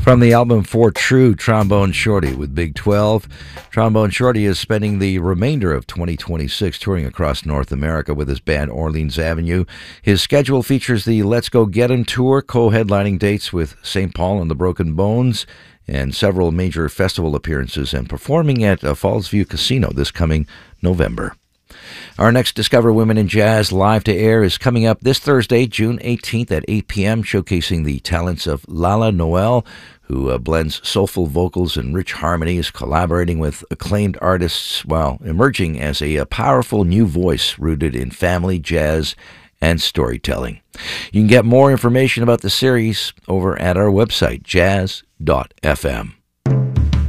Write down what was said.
From the album For True, Trombone Shorty with Big 12. Trombone Shorty is spending the remainder of 2026 touring across North America with his band Orleans Avenue. His schedule features the Let's Go Get 'Em tour, co-headlining dates with St. Paul and the Broken Bones, and several major festival appearances, and performing at Fallsview Casino this coming November. Our next Discover Women in Jazz live to air is coming up this Thursday, June 18th at 8 p.m., showcasing the talents of Lala Noel, who blends soulful vocals and rich harmonies, collaborating with acclaimed artists while emerging as a powerful new voice rooted in family, jazz, and storytelling. You can get more information about the series over at our website, jazz.fm.